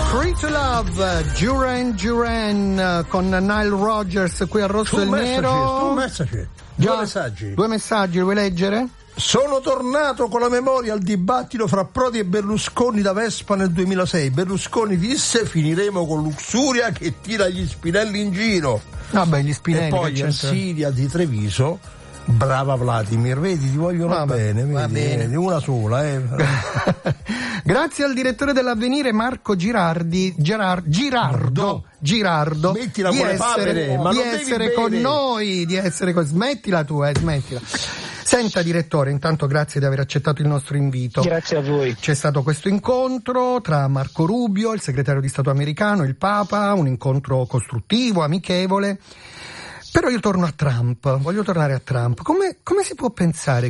Free to Love, Duran con Nile Rodgers qui a Rosso e Nero. Due messaggi, li vuoi leggere? Sono tornato con la memoria al dibattito fra Prodi e Berlusconi da Vespa nel 2006. Berlusconi disse: finiremo con Luxuria che tira gli spinelli in giro. Vabbè, gli spinelli. E poi Ersilia di Treviso: brava Vladimir, vedi, ti vogliono bene, vedi, una sola. Grazie al direttore dell'Avvenire Marco Girardo Smettila di con le papere, ma di non essere devi con bere. noi, smettila tu, smettila. Senta direttore, intanto grazie di aver accettato il nostro invito. Grazie a voi. C'è stato questo incontro tra Marco Rubio, il segretario di Stato americano, e il Papa, un incontro costruttivo, amichevole. Però io voglio tornare a Trump. Come può pensare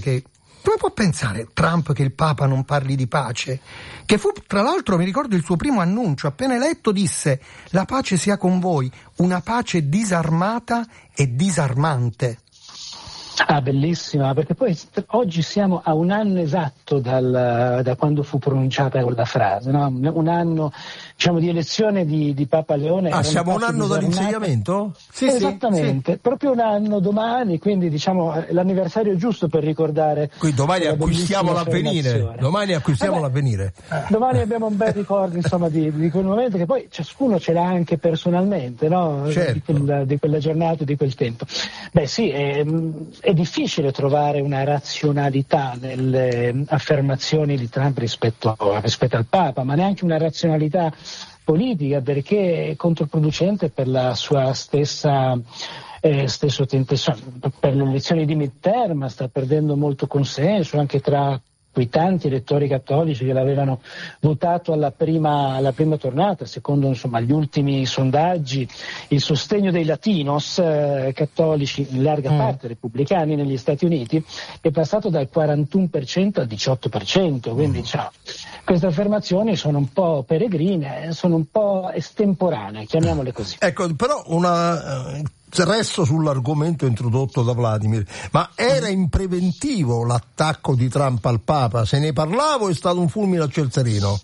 Trump che il Papa non parli di pace? Che fu, tra l'altro, mi ricordo il suo primo annuncio, appena eletto disse: la pace sia con voi, una pace disarmata e disarmante. Ah, bellissima, perché poi oggi siamo a un anno esatto da quando fu pronunciata quella frase, no? Un anno, diciamo, di elezione di Papa Leone. Siamo un anno dall'insediamento? Sì, esattamente, sì. Proprio un anno domani, quindi diciamo l'anniversario giusto per ricordare. Quindi domani acquistiamo l'Avvenire. Domani abbiamo un bel ricordo, insomma, di quel momento, che poi ciascuno ce l'ha anche personalmente, no? Certo. Di quella giornata, di quel tempo. Beh sì, è difficile trovare una razionalità nelle affermazioni di Trump rispetto al Papa, ma neanche una razionalità politica, perché è controproducente per la sua stesso tentazione. Per le elezioni di midterm sta perdendo molto consenso anche tra quei tanti elettori cattolici che l'avevano votato alla prima tornata. Secondo, insomma, gli ultimi sondaggi, il sostegno dei latinos cattolici, in larga parte repubblicani negli Stati Uniti, è passato dal 41% al 18%, quindi queste affermazioni sono un po' peregrine, sono un po' estemporanee, chiamiamole così. Ecco, però resto sull'argomento introdotto da Vladimir, ma era in preventivo l'attacco di Trump al Papa? Se ne parlava o è stato un fulmine a ciel sereno?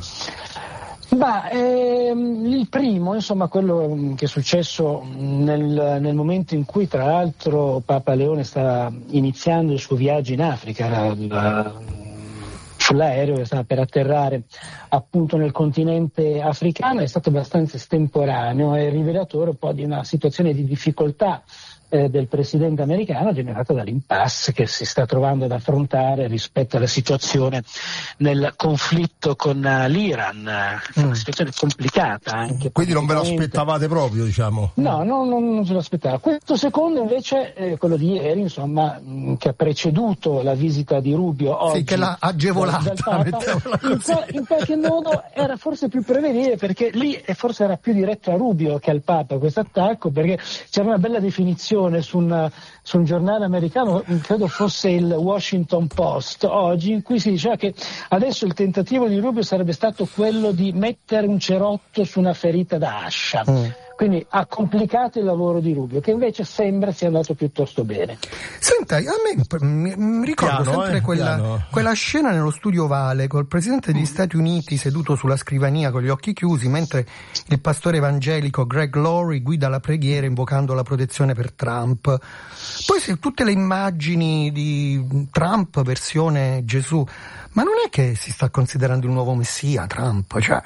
Il primo, insomma, quello che è successo nel momento in cui, tra l'altro, Papa Leone stava iniziando il suo viaggio in Africa, sull'aereo che stava per atterrare appunto nel continente africano, è stato abbastanza estemporaneo e rivelatore un po' di una situazione di difficoltà del presidente americano, generata dall'impasse che si sta trovando ad affrontare rispetto alla situazione nel conflitto con l'Iran, una situazione complicata anche. Quindi non ve lo aspettavate proprio, diciamo? No, non se lo aspettava. Questo secondo invece, quello di ieri, insomma, che ha preceduto la visita di Rubio oggi, che l'ha agevolata, in qualche modo era forse più prevedibile, perché lì forse era più diretto a Rubio che al Papa questo attacco, perché c'era una bella definizione su un giornale americano, credo fosse il Washington Post oggi, in cui si diceva che adesso il tentativo di Rubio sarebbe stato quello di mettere un cerotto su una ferita da ascia. Quindi ha complicato il lavoro di Rubio, che invece sembra sia andato piuttosto bene. Senta, a me mi ricordo sempre quella scena nello studio Ovale col presidente degli Stati Uniti seduto sulla scrivania con gli occhi chiusi, mentre il pastore evangelico Greg Laurie guida la preghiera invocando la protezione per Trump. Poi tutte le immagini di Trump versione Gesù, ma non è che si sta considerando il nuovo messia Trump? Cioè,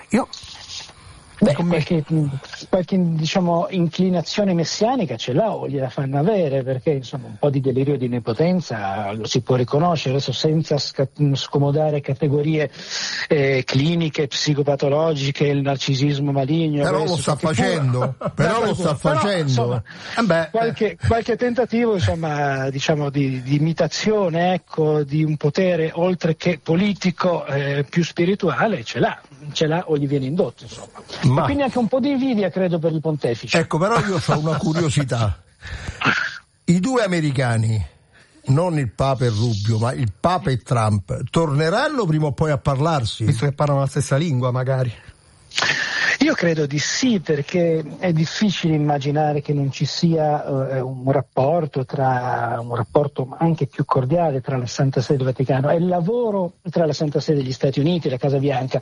qualche diciamo inclinazione messianica ce l'ha o gliela fanno avere, perché insomma un po' di delirio di nepotenza lo si può riconoscere, adesso senza scomodare categorie cliniche, psicopatologiche, il narcisismo maligno. Però lo sta facendo. Insomma, qualche tentativo, insomma, diciamo di imitazione, ecco, di un potere oltre che politico, più spirituale, ce l'ha o gli viene indotto, insomma. E quindi anche un po' di invidia, credo, per il pontefice. Ecco, però io ho una curiosità. I due americani, non il Papa e Rubio, ma il Papa e Trump, torneranno prima o poi a parlarsi? Visto che parlano la stessa lingua, magari. Io credo di sì, perché è difficile immaginare che non ci sia un rapporto anche più cordiale tra la Santa Sede e il Vaticano. È il lavoro tra la Santa Sede e gli Stati Uniti, la Casa Bianca,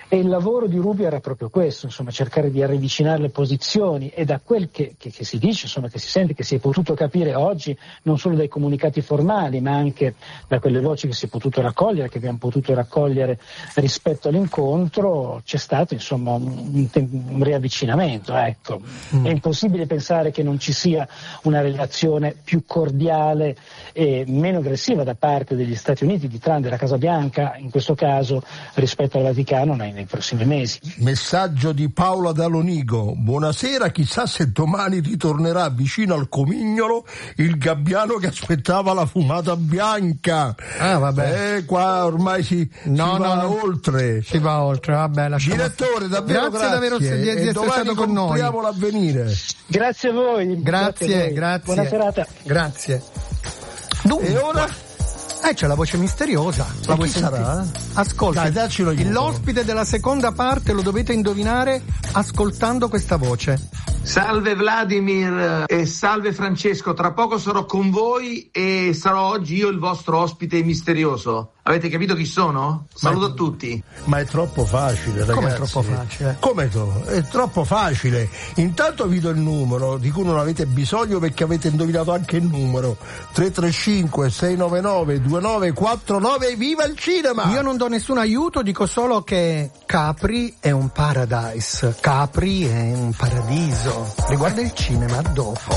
E il lavoro di Rubio era proprio questo, insomma, cercare di ravvicinare le posizioni, e da quel che si dice, insomma, che si sente, che si è potuto capire oggi, non solo dai comunicati formali, ma anche da quelle voci che si è potuto raccogliere, che abbiamo potuto raccogliere rispetto all'incontro, c'è stato, insomma, un riavvicinamento, ecco. È impossibile pensare che non ci sia una relazione più cordiale e meno aggressiva da parte degli Stati Uniti, di Trump, della Casa Bianca, in questo caso, rispetto al Vaticano nei prossimi mesi. Messaggio di Paola Dalonigo: buonasera, chissà se domani ritornerà vicino al Comignolo il gabbiano che aspettava la fumata bianca. Ah, vabbè. Qua ormai si va oltre. Si va oltre, vabbè, lasciamo. Direttore, davvero grazie di essere stato con noi. L'avvenire. Grazie a voi. Grazie. Buona serata. Grazie. Dunque, e ora? C'è la voce misteriosa. La vuoi sarà? Ascolta, Dai, l'ospite della seconda parte lo dovete indovinare ascoltando questa voce. Salve Vladimir e salve Francesco, tra poco sarò con voi e sarò oggi io il vostro ospite misterioso. Avete capito chi sono? Saluto a tutti. Ma è troppo facile, ragazzi. Come è troppo facile? È troppo facile. Intanto vi do il numero di cui non avete bisogno perché avete indovinato anche il numero. 335 699 2949. Viva il cinema! Io non do nessun aiuto, dico solo che Capri è un paradise. Capri è un paradiso. Riguarda il cinema dopo.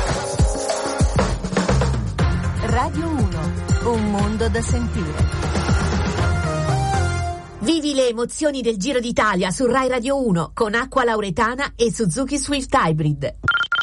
Radio 1, un mondo da sentire. Vivi le emozioni del Giro d'Italia su Rai Radio 1 con Acqua Lauretana e Suzuki Swift Hybrid.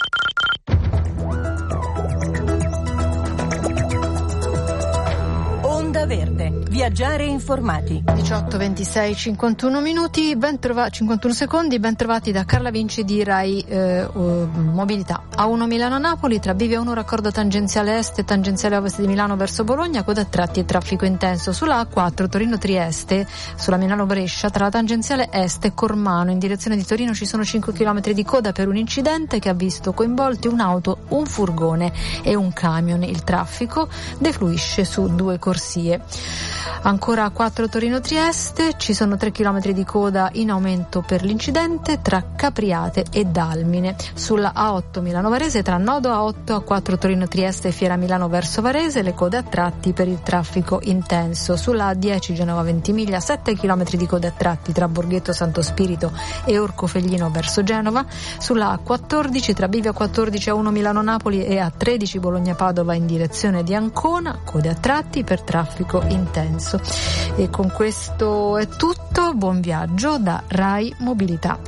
Onda Verde, viaggiare informati. 18, 26, 51 minuti, 51 secondi, ben trovati da Carla Vinci di Rai Mobilità. A1 Milano-Napoli, tra Bivio 1 raccordo tangenziale est e tangenziale ovest di Milano verso Bologna, coda a tratti e traffico intenso. Sulla A4 Torino-Trieste, sulla Milano-Brescia, tra la tangenziale est e Cormano, in direzione di Torino ci sono 5 km di coda per un incidente che ha visto coinvolti un'auto, un furgone e un camion. Il traffico defluisce su 2 corsie. Ancora a 4 Torino-Trieste, ci sono 3 km di coda in aumento per l'incidente tra Capriate e Dalmine. Sulla A8 Milano-Varese, tra Nodo A8, A4 Torino-Trieste e Fiera Milano verso Varese, le code a tratti per il traffico intenso. Sulla A10 Genova-Ventimiglia, 7 km di code a tratti tra Borghetto Santo Spirito e Orcofelino verso Genova. Sulla A14 tra Bivio 14 A1 Milano-Napoli e A13 Bologna-Padova in direzione di Ancona, code a tratti per traffico intenso. E con questo è tutto, buon viaggio da Rai Mobilità.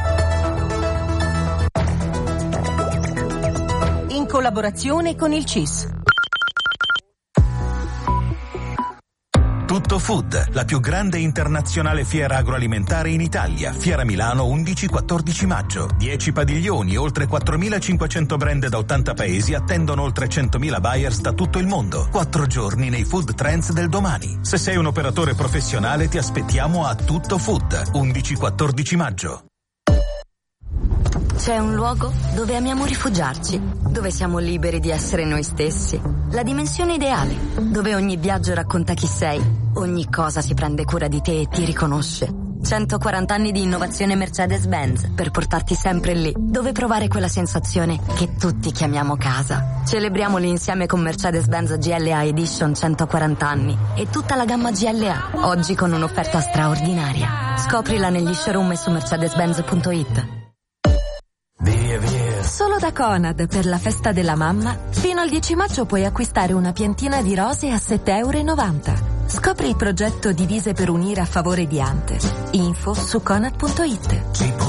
In collaborazione con il CIS. Tutto Food, la più grande internazionale fiera agroalimentare in Italia. Fiera Milano 11-14 maggio. 10 padiglioni, oltre 4.500 brand da 80 paesi attendono oltre 100.000 buyers da tutto il mondo. 4 giorni nei food trends del domani. Se sei un operatore professionale ti aspettiamo a Tutto Food, 11-14 maggio. C'è un luogo dove amiamo rifugiarci, dove siamo liberi di essere noi stessi. La dimensione ideale, dove ogni viaggio racconta chi sei, ogni cosa si prende cura di te e ti riconosce. 140 anni di innovazione Mercedes-Benz per portarti sempre lì, dove provare quella sensazione che tutti chiamiamo casa. Celebriamoli insieme con Mercedes-Benz GLA Edition 140 anni e tutta la gamma GLA, oggi con un'offerta straordinaria. Scoprila negli showroom e su mercedes-benz.it. Solo da Conad, per la festa della mamma, fino al 10 maggio puoi acquistare una piantina di rose a €7,90. Scopri il progetto Divise per unire a favore di Ante. Info su conad.it.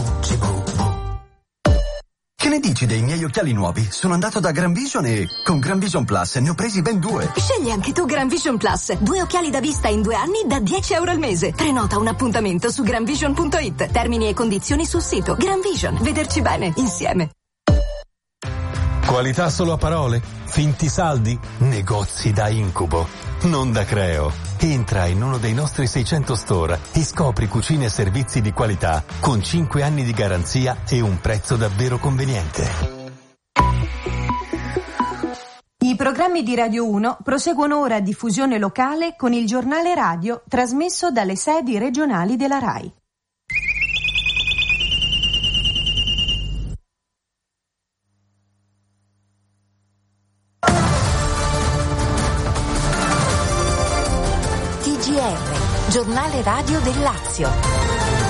Che ne dici dei miei occhiali nuovi? Sono andato da Gran Vision e con Gran Vision Plus ne ho presi ben 2. Scegli anche tu Gran Vision Plus. 2 occhiali da vista in 2 anni da €10 al mese. Prenota un appuntamento su granvision.it. Termini e condizioni sul sito. Gran Vision. Vederci bene, insieme. Qualità solo a parole? Finti saldi? Negozi da incubo? Non da Creo. Entra in uno dei nostri 600 store e scopri cucine e servizi di qualità con 5 anni di garanzia e un prezzo davvero conveniente. I programmi di Radio 1 proseguono ora a diffusione locale con il giornale radio trasmesso dalle sedi regionali della RAI. Giornale radio del Lazio.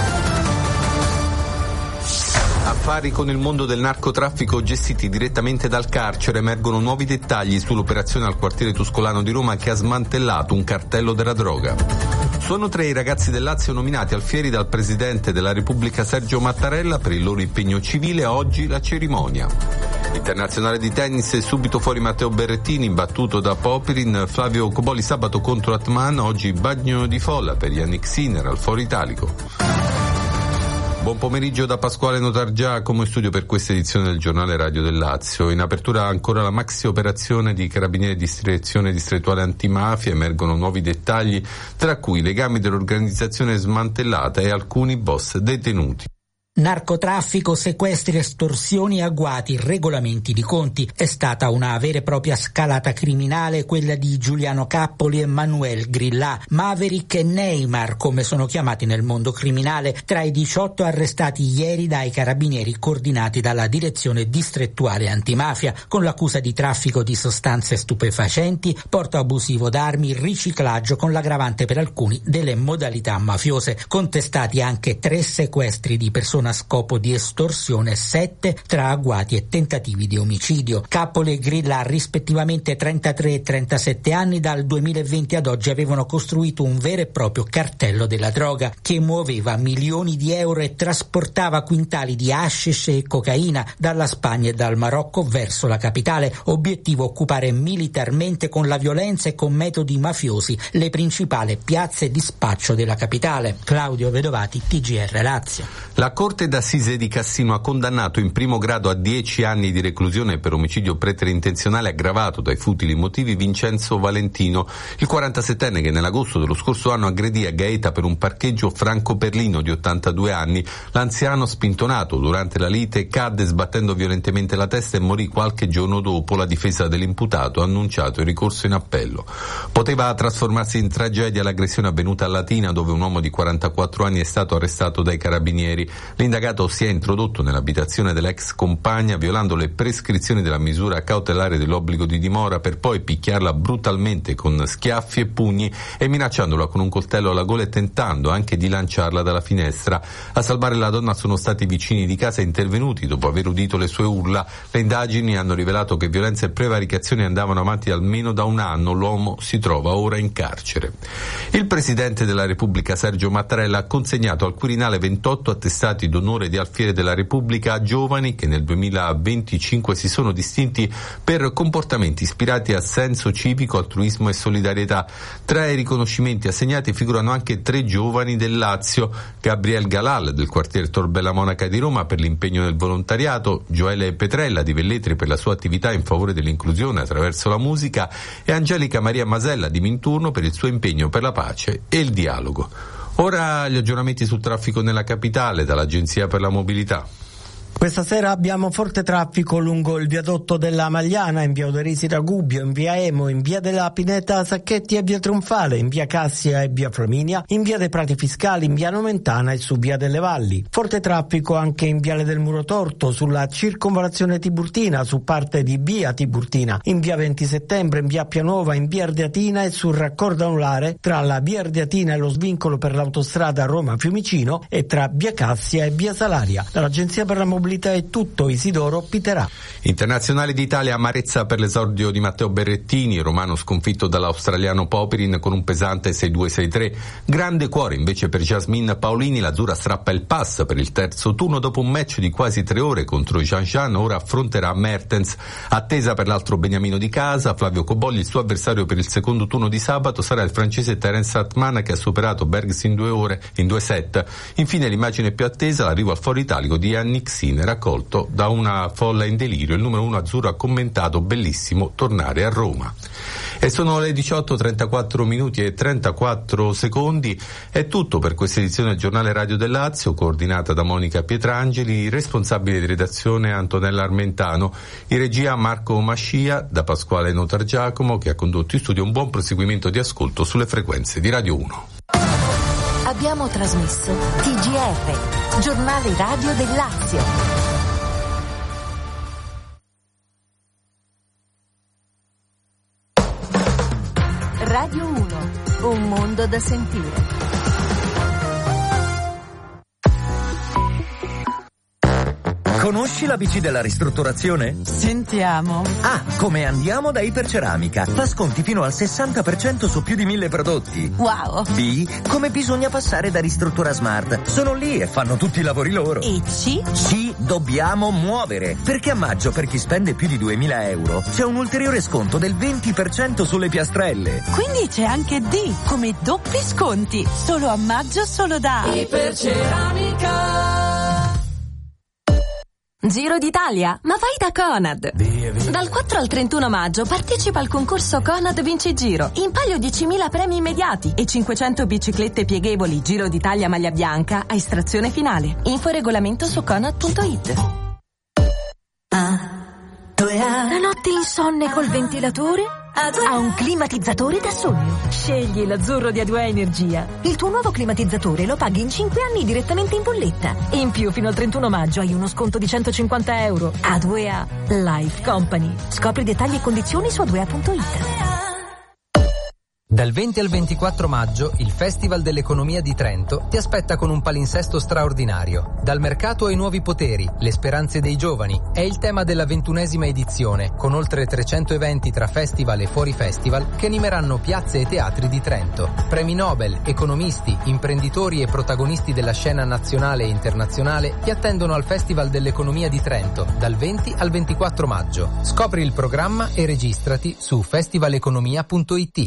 Affari con il mondo del narcotraffico gestiti direttamente dal carcere. Emergono nuovi dettagli sull'operazione al quartiere tuscolano di Roma che ha smantellato un cartello della droga. Sono 3 i ragazzi del Lazio nominati alfieri dal Presidente della Repubblica Sergio Mattarella per il loro impegno civile. Oggi la cerimonia. Internazionale di tennis, subito fuori Matteo Berrettini, battuto da Popyrin. Flavio Cobolli sabato contro Atman, oggi bagno di folla per Yannick Sinner al Foro Italico. Buon pomeriggio da Pasquale Notargiacomo in studio per questa edizione del Giornale Radio del Lazio. In apertura ancora la maxi operazione di Carabinieri di Direzione Distrettuale Antimafia. Emergono nuovi dettagli, tra cui i legami dell'organizzazione smantellata e alcuni boss detenuti. Narcotraffico, sequestri, estorsioni, agguati, regolamenti di conti. È stata una vera e propria scalata criminale quella di Giuliano Cappoli e Manuel Grillà, Maverick e Neymar come sono chiamati nel mondo criminale, tra i 18 arrestati ieri dai carabinieri coordinati dalla Direzione Distrettuale Antimafia con l'accusa di traffico di sostanze stupefacenti, porto abusivo d'armi, riciclaggio con l'aggravante per alcuni delle modalità mafiose. Contestati anche 3 sequestri di persone a scopo di estorsione, 7 tra agguati e tentativi di omicidio. Cappoli e Grillà, rispettivamente 33 e 37 anni, dal 2020 ad oggi avevano costruito un vero e proprio cartello della droga che muoveva milioni di euro e trasportava quintali di hashish e cocaina dalla Spagna e dal Marocco verso la capitale. Obiettivo: occupare militarmente con la violenza e con metodi mafiosi le principali piazze di spaccio della capitale. Claudio Vedovati, TGR Lazio. La Corte d'Assise di Cassino ha condannato in primo grado a 10 anni di reclusione per omicidio preterintenzionale aggravato dai futili motivi Vincenzo Valentino, il 47enne che nell'agosto dello scorso anno aggredì a Gaeta per un parcheggio Franco Perlino di 82 anni. L'anziano, spintonato durante la lite, cadde sbattendo violentemente la testa e morì qualche giorno dopo. La difesa dell'imputato ha annunciato il ricorso in appello. Poteva trasformarsi in tragedia l'aggressione avvenuta a Latina, dove un uomo di 44 anni è stato arrestato dai carabinieri. L'indagato si è introdotto nell'abitazione dell'ex compagna violando le prescrizioni della misura cautelare dell'obbligo di dimora per poi picchiarla brutalmente con schiaffi e pugni e minacciandola con un coltello alla gola e tentando anche di lanciarla dalla finestra. A salvare la donna sono stati i vicini di casa intervenuti dopo aver udito le sue urla. Le indagini hanno rivelato che violenza e prevaricazioni andavano avanti almeno da un anno. L'uomo si trova ora in carcere. Il Presidente della Repubblica Sergio Mattarella ha consegnato al Quirinale 28 attestati d'onore di alfiere della Repubblica a giovani che nel 2025 si sono distinti per comportamenti ispirati a senso civico, altruismo e solidarietà. Tra i riconoscimenti assegnati figurano anche 3 giovani del Lazio: Gabriel Galal del quartiere Tor Bella Monaca di Roma per l'impegno nel volontariato, Gioele Petrella di Velletri per la sua attività in favore dell'inclusione attraverso la musica e Angelica Maria Masella di Minturno per il suo impegno per la pace e il dialogo. Ora gli aggiornamenti sul traffico nella capitale dall'Agenzia per la Mobilità. Questa sera abbiamo forte traffico lungo il viadotto della Magliana, in via Oderisi da Gubbio, in via Emo, in via della Pineta Sacchetti e via Trionfale, in via Cassia e via Flaminia, in via dei Prati Fiscali, in via Nomentana e su via delle Valli. Forte traffico anche in viale del Muro Torto, sulla circonvallazione Tiburtina, su parte di via Tiburtina, in via 20 settembre, in via Pianova, in via Ardeatina e sul raccordo anulare tra la via Ardeatina e lo svincolo per l'autostrada Roma-Fiumicino e tra via Cassia e via Salaria. Dall'Agenzia per la Mobilità è tutto. Isidoro Piterà. Internazionale d'Italia, amarezza per l'esordio di Matteo Berrettini, romano sconfitto dall'australiano Popyrin con un pesante 6-2-6-3. Grande cuore invece per Jasmine Paolini, l'azzurra strappa il pass per il terzo turno dopo un match di quasi 3 ore contro Jean, ora affronterà Mertens. Attesa per l'altro beniamino di casa, Flavio Cobolli, il suo avversario per il secondo turno di sabato sarà il francese Terence Atman che ha superato Bergs in 2 ore, in 2 set. Infine l'immagine più attesa, l'arrivo al Foro Italico di Yannick Sinner, raccolto da una folla in delirio. Il numero 1 azzurro ha commentato: bellissimo tornare a Roma. E sono le 18:34 minuti e 34 secondi. È tutto per questa edizione del Giornale Radio del Lazio, coordinata da Monica Pietrangeli, responsabile di redazione Antonella Armentano, in regia Marco Mascia, da Pasquale Notargiacomo che ha condotto in studio. Un buon proseguimento di ascolto sulle frequenze di Radio 1. Abbiamo trasmesso TGR, Giornale Radio del Lazio. Radio 1, un mondo da sentire. Conosci la BC della ristrutturazione? Sentiamo. A. Come andiamo da Iperceramica. Fa sconti fino al 60% su più di 1000 prodotti. Wow. B. Come bisogna passare da Ristruttura Smart. Sono lì e fanno tutti i lavori loro. E C? C. Dobbiamo muovere. Perché a maggio, per chi spende più di 2000 euro, c'è un ulteriore sconto del 20% sulle piastrelle. Quindi c'è anche D, come doppi sconti. Solo a maggio, solo da Iperceramica. Giro d'Italia, ma vai da Conad. Dal 4 al 31 maggio partecipa al concorso Conad Vinci Giro. In palio 10.000 premi immediati e 500 biciclette pieghevoli Giro d'Italia maglia bianca a estrazione finale. Info e regolamento su conad.it. La notte insonne col ventilatore? Ha un climatizzatore da sogno. Scegli l'azzurro di A2A Energia. Il tuo nuovo climatizzatore lo paghi in 5 anni direttamente in bolletta. E in più fino al 31 maggio hai uno sconto di 150 euro. A2A Life Company. Scopri dettagli e condizioni su A2A.it. Dal 20 al 24 maggio il Festival dell'Economia di Trento ti aspetta con un palinsesto straordinario. Dal mercato ai nuovi poteri, le speranze dei giovani è il tema della 21ª edizione, con oltre 300 eventi tra festival e fuori festival che animeranno piazze e teatri di Trento. Premi Nobel, economisti, imprenditori e protagonisti della scena nazionale e internazionale ti attendono al Festival dell'Economia di Trento dal 20 al 24 maggio. Scopri il programma e registrati su festivaleconomia.it.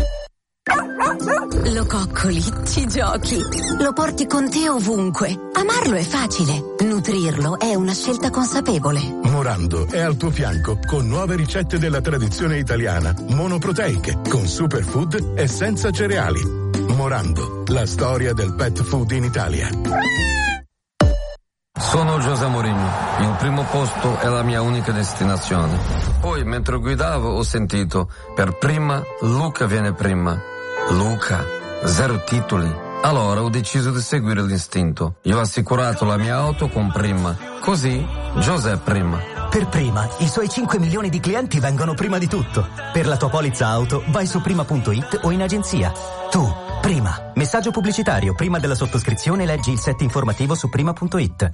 Lo coccoli, ci giochi, lo porti con te ovunque. Amarlo è facile, nutrirlo è una scelta consapevole. Morando è al tuo fianco con nuove ricette della tradizione italiana, monoproteiche, con superfood e senza cereali. Morando, la storia del pet food in Italia. Sono José Mourinho, il primo posto è la mia unica destinazione. Poi mentre guidavo ho sentito, per prima Luca viene prima. Luca, 0 titoli. Allora ho deciso di seguire l'istinto. Io ho assicurato la mia auto con Prima. Così José Prima. Per Prima, i suoi 5 milioni di clienti vengono prima di tutto. Per la tua polizza auto, vai su prima.it o in agenzia. Tu, Prima. Messaggio pubblicitario. Prima della sottoscrizione leggi il set informativo su prima.it.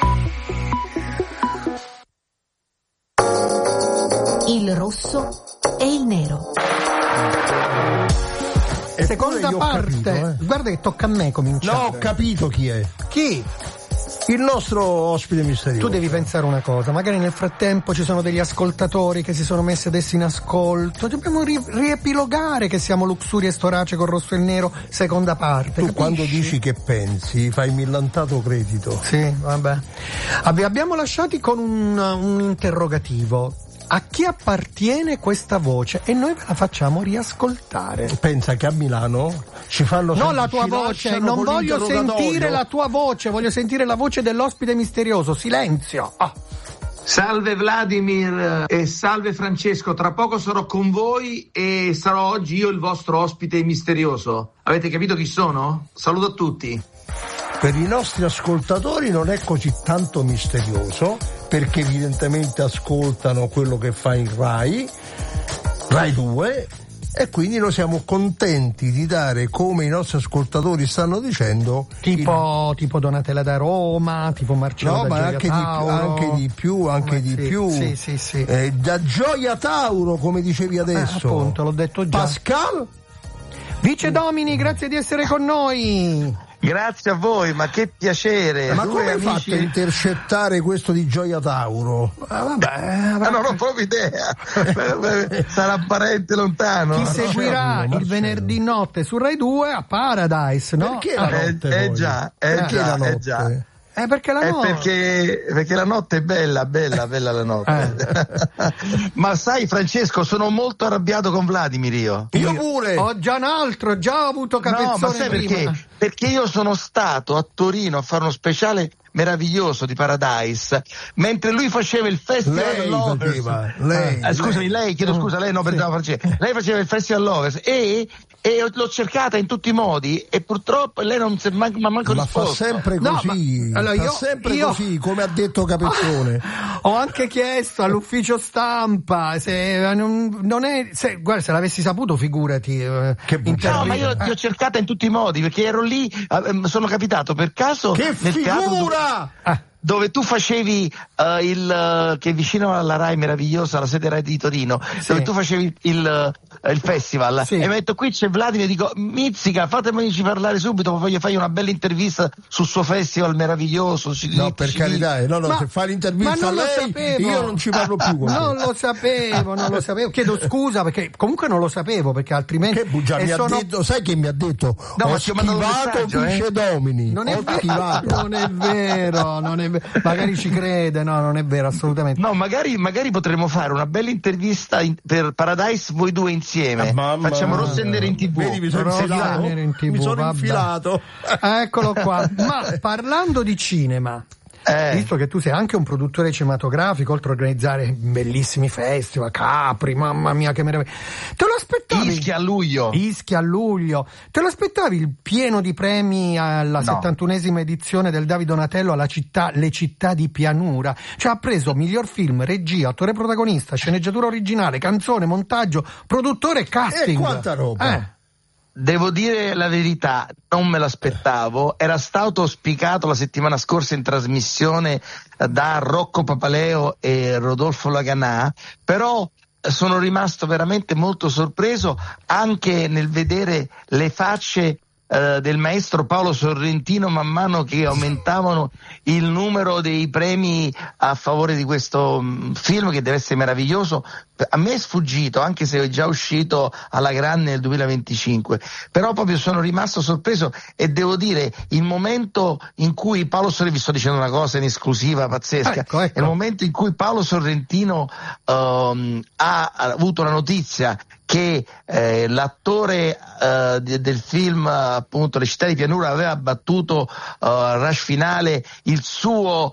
Il rosso e il nero. Seconda parte, capito, guarda che tocca a me cominciare. No, ho capito chi è. Chi? Il nostro ospite misterioso. Tu devi pensare una cosa, magari nel frattempo ci sono degli ascoltatori che si sono messi adesso in ascolto, dobbiamo riepilogare che siamo Luxuria e Storace con Rosso e il Nero, seconda parte. Tu capisci? Quando dici che pensi fai millantato credito. Sì, vabbè. Abbiamo lasciati con un interrogativo. A chi appartiene questa voce? E noi ve la facciamo riascoltare. Pensa che a Milano ci fanno no, la tua voce, non voglio sentire la tua voce, voglio sentire la voce dell'ospite misterioso. Silenzio. Salve Vladimir e salve Francesco, tra poco sarò con voi e sarò oggi io il vostro ospite misterioso. Avete capito chi sono? Saluto a tutti. Per i nostri ascoltatori non è così tanto misterioso, perché evidentemente ascoltano quello che fa in Rai 2, e quindi noi siamo contenti di dare, come i nostri ascoltatori stanno dicendo, tipo Donatella da Roma, tipo Marcello da Gioia Tauro. anche di più sì. Da Gioia Tauro, come dicevi adesso, appunto, l'ho detto già. Pascal Vice Domini, grazie di essere con noi. Grazie a voi, ma che piacere. Ma come hai fatto a intercettare questo di Gioia Tauro? Non ho proprio idea. Sarà parente lontano. Ti seguirà il venerdì notte su Rai 2 a Paradise, no? Perché la notte? È già. Perché la notte? Perché la notte è bella la notte. Ma sai, Francesco, sono molto arrabbiato con Vladimir io. Io pure. Ho già un altro, già ho avuto capezzone. No, ma sai perché? Perché io sono stato a Torino a fare uno speciale meraviglioso di Paradise, mentre lui faceva il Festival Lovers. Scusami, lei, chiedo scusa, lei no, lei faceva il Festival Lovers e l'ho cercata in tutti i modi e purtroppo lei non si è manco risposto. Ma fa sempre così, così, come ha detto Capezzone. Ho anche chiesto all'ufficio stampa se non è, guarda, se l'avessi saputo, figurati. No, ma io ti ho cercata in tutti i modi perché ero lì, sono capitato per caso nel teatro. dove tu facevi che è vicino alla Rai meravigliosa, la sede Rai di Torino, dove tu facevi il festival, e mi ha detto qui c'è Vladimir, dico Mizzica, fatemeci parlare subito, voglio fare una bella intervista sul suo festival meraviglioso. No, per carità, se fai l'intervista a lei io non ci parlo più con non lo sapevo, chiedo scusa perché comunque non lo sapevo, perché altrimenti che bugia, mi ha detto, sai che mi ha detto? Ho schivato Vice Domini. Non è vero, magari ci crede, no, non è vero assolutamente. No, magari potremmo fare una bella intervista per Paradise voi due insieme. Facciamo Rosso e Nero in TV. Vedi, mi sono infilato. Eccolo qua. Ma parlando di cinema, visto che tu sei anche un produttore cinematografico, oltre a organizzare bellissimi festival, Capri, mamma mia che meraviglia, te lo aspettavi? Ischia a luglio. Te lo aspettavi il pieno di premi alla 71esima edizione del David Donatello alla Le città di pianura? Cioè ha preso miglior film, regia, attore protagonista, sceneggiatura originale, canzone, montaggio, produttore e casting. Quanta roba! Devo dire la verità, non me l'aspettavo, era stato auspicato la settimana scorsa in trasmissione da Rocco Papaleo e Rodolfo Laganà, però sono rimasto veramente molto sorpreso anche nel vedere le facce del maestro Paolo Sorrentino man mano che aumentavano il numero dei premi a favore di questo film, che deve essere meraviglioso. A me è sfuggito, anche se è già uscito alla grande nel 2025, però proprio sono rimasto sorpreso, e devo dire il momento in cui Paolo Sorrentino, vi sto dicendo una cosa in esclusiva pazzesca, ecco. È il momento in cui Paolo Sorrentino ha avuto la notizia che l'attore del film appunto Le città di pianura aveva battuto rush finale il suo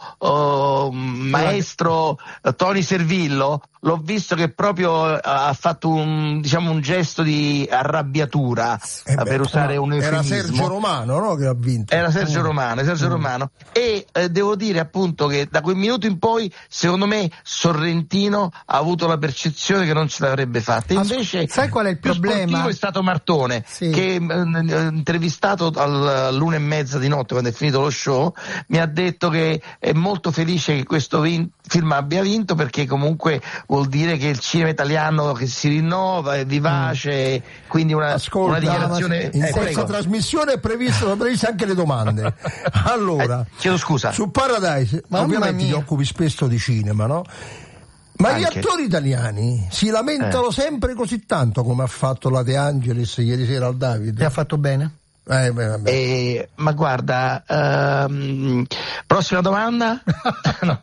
maestro Tony Servillo. L'ho visto che proprio ha fatto un gesto di arrabbiatura, per usare un eufemismo. Era Sergio Romano, no? Che ha vinto. Era Sergio Romano. E devo dire appunto che da quel minuto in poi, secondo me, Sorrentino ha avuto la percezione che non ce l'avrebbe fatta. Invece, sai qual è il problema? È stato Martone, che intervistato all'1:30 di notte, quando è finito lo show, mi ha detto che è molto felice che questo film abbia vinto, perché comunque vuol dire che il cinema italiano che si rinnova, è vivace, quindi una dichiarazione. In questa trasmissione è previste anche le domande. Allora, chiedo scusa. Su Paradise, ma ovviamente ti occupi spesso di cinema, no? Ma gli attori italiani si lamentano sempre così tanto come ha fatto la De Angelis ieri sera al David? E ha fatto bene? Ma guarda, prossima domanda. No.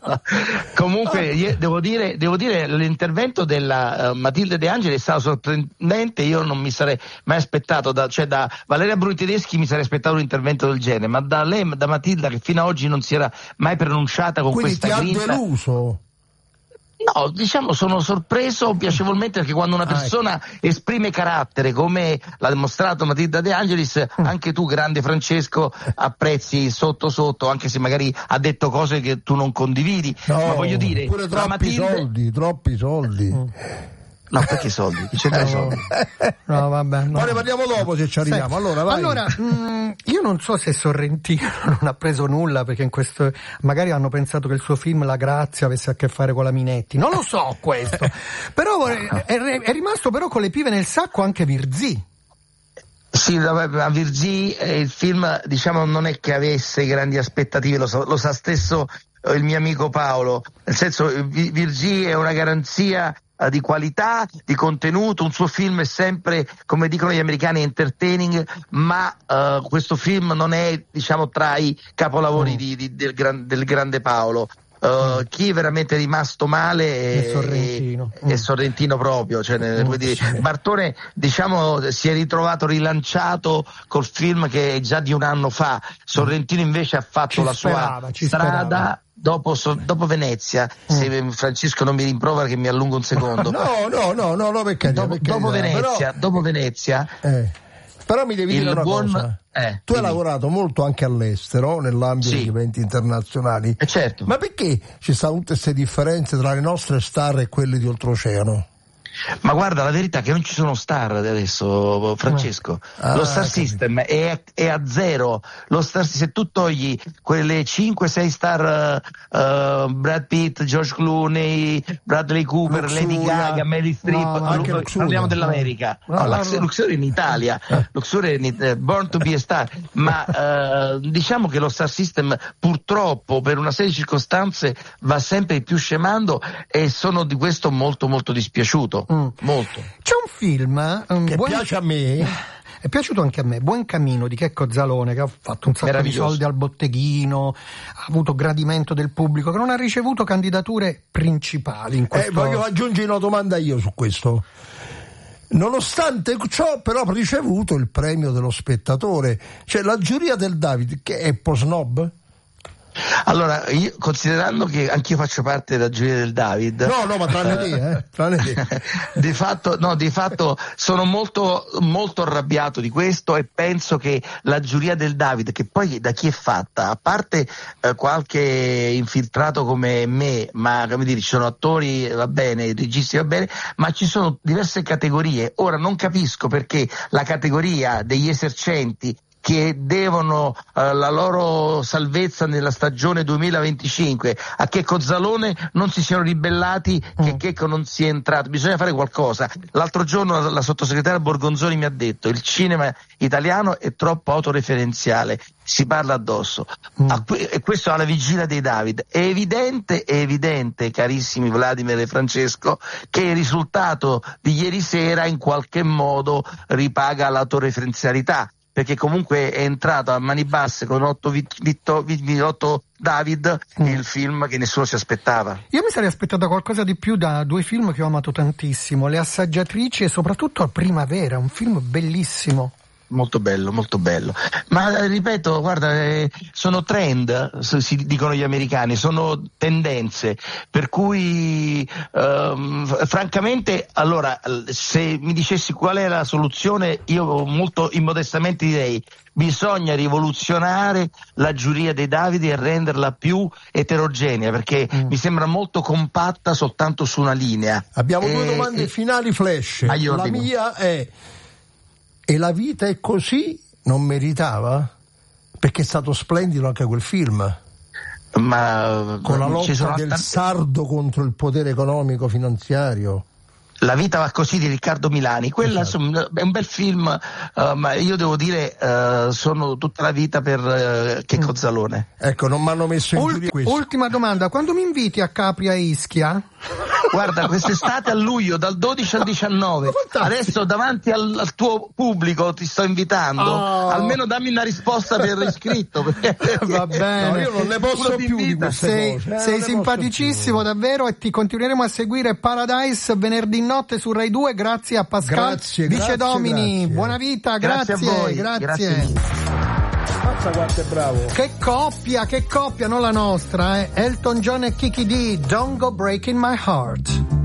Comunque devo dire l'intervento della Matilde De Angeli è stato sorprendente. Io non mi sarei mai aspettato da Valeria Bruni Tedeschi mi sarei aspettato un intervento del genere, ma da Matilda, che fino ad oggi non si era mai pronunciata con quindi questa grinta. Quindi ti ha deluso? No, sono sorpreso piacevolmente, perché quando una persona esprime carattere come l'ha dimostrato Matilda De Angelis, anche tu, grande Francesco, apprezzi sotto, anche se magari ha detto cose che tu non condividi. No, ma voglio dire, pure troppi soldi. No, perché soldi? Chi c'entra i soldi? No, vabbè. No. Ma ne parliamo dopo se ci arriviamo. Allora, vai. Allora, io non so se Sorrentino non ha preso nulla, perché in questo magari hanno pensato che il suo film La Grazia avesse a che fare con la Minetti. Non lo so questo. Però è rimasto però con le pive nel sacco anche Virzì. Sì, a Virzì il film, non è che avesse grandi aspettative, lo sa stesso il mio amico Paolo. Nel senso, Virzì è una garanzia di qualità, di contenuto. Un suo film è sempre, come dicono gli americani, entertaining, ma questo film non è tra i capolavori del grande Paolo. Chi è veramente rimasto male è Sorrentino proprio, Bartone si è ritrovato rilanciato col film che è già di un anno fa. Sorrentino invece ha fatto la sua strada dopo Venezia. Se Francesco non mi rimprovera che mi allungo un secondo. No, perché dopo Venezia però mi devi dire una cosa. Tu hai lavorato molto anche all'estero, nell'ambito di eventi internazionali. Certo. Ma perché ci stanno tutte queste differenze tra le nostre star e quelle di oltreoceano? Ma guarda, la verità è che non ci sono star adesso, Francesco. Lo star system è a zero. Se tu togli quelle 5-6 star, Brad Pitt, George Clooney, Bradley Cooper, Luxuria, Lady Gaga, Meryl Streep, parliamo dell'America. Luxuria in Italia, Luxuria Born to be a Star. Ma diciamo che lo star system purtroppo per una serie di circostanze va sempre più scemando, e sono di questo molto molto dispiaciuto. Molto. C'è un film che piace a me, è piaciuto anche a me, Buon Cammino di Checco Zalone, che ha fatto un sacco di soldi al botteghino, ha avuto gradimento del pubblico, che non ha ricevuto candidature principali in questo. Voglio aggiungere una domanda io su questo. Nonostante ciò, però, ha ricevuto il premio dello spettatore. Cioè, la giuria del David, che è un po' snob? Allora, considerando che anch'io faccio parte della giuria del David. No, ma tranne te. Di fatto sono molto, molto arrabbiato di questo, e penso che la giuria del David, che poi da chi è fatta, a parte qualche infiltrato come me, ma come dire, ci sono attori, va bene, registi, va bene, ma ci sono diverse categorie. Ora non capisco perché la categoria degli esercenti, che devono la loro salvezza nella stagione 2025 a Checco Zalone, non si siano ribellati che Checco non sia entrato. Bisogna fare qualcosa. L'altro giorno la sottosegretaria Borgonzoni mi ha detto: il cinema italiano è troppo autoreferenziale, si parla addosso. E questo alla vigilia dei David. È evidente, carissimi Vladimir e Francesco, che il risultato di ieri sera in qualche modo ripaga l'autoreferenzialità, perché comunque è entrato a mani basse con 8 David, il film che nessuno si aspettava. Io mi sarei aspettata qualcosa di più da due film che ho amato tantissimo, Le Assaggiatrici e soprattutto Primavera, un film bellissimo. Molto bello, molto bello. Ma ripeto, guarda, sono trend, si dicono gli americani, sono tendenze, per cui francamente, allora, se mi dicessi qual è la soluzione, io molto immodestamente direi: bisogna rivoluzionare la giuria dei Davidi e renderla più eterogenea, perché mi sembra molto compatta soltanto su una linea. Abbiamo due domande finali flash. La mia è: e La vita è così non meritava? Perché è stato splendido anche quel film. Ma con la lotta del sardo contro il potere economico finanziario. La vita va così di Riccardo Milani, quella insomma, è un bel film, ma io devo dire sono tutta la vita per Checco Zalone. Ecco, non mi hanno messo in giuria questo. Ultima domanda: quando mi inviti a Capri a Ischia? Guarda, quest'estate a luglio, dal 12 al 19, adesso davanti al tuo pubblico ti sto invitando, almeno dammi una risposta per iscritto. Va bene, no, io non ne posso più di queste cose. Sei simpaticissimo davvero, e ti continueremo a seguire Paradise venerdì notte su Rai 2. Grazie a Pascal Vicedomini, buona vita, grazie a voi. Grazie. Mazza quanto è bravo. Che coppia, non la nostra, Elton John e Kiki D, Don't Go Breaking My Heart.